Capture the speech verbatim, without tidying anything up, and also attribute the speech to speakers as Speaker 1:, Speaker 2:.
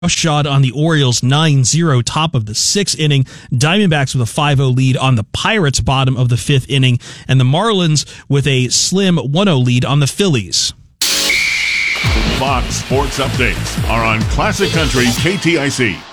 Speaker 1: shot on the Orioles nine zero top of the sixth inning. Diamondbacks with a five oh lead on the Pirates bottom of the fifth inning. And the Marlins with a slim one oh lead on the Phillies.
Speaker 2: Fox Sports Updates are on Classic Country K T I C.